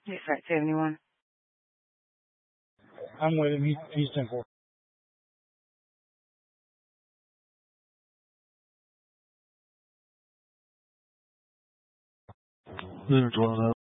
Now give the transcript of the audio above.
Yes, right, 71. I'm with him. He's 10-4. Lunar 12